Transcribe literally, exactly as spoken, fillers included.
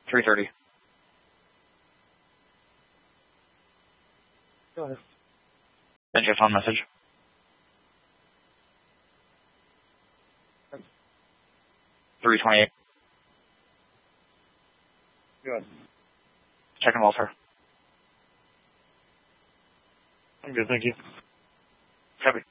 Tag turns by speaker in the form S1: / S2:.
S1: three thirty.
S2: Go ahead.
S1: Send you a phone message. three twenty-eight.
S2: Go ahead.
S1: Checking welfare.
S2: I'm good, thank you.
S1: Copy.